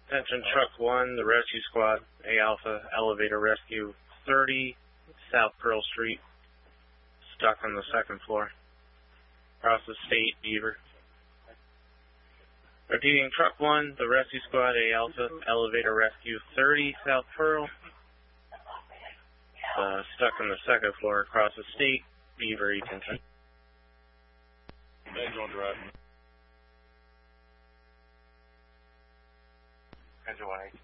Attention Truck 1, the rescue squad, A Alpha, elevator rescue 30, South Pearl Street, stuck on the second floor. Across the state, Beaver. Repeating, Truck 1, the rescue squad, A Alpha, elevator rescue 30, South Pearl, stuck on the second floor, across the state, Beaver, Eatonton. Engine drive. Engine 118.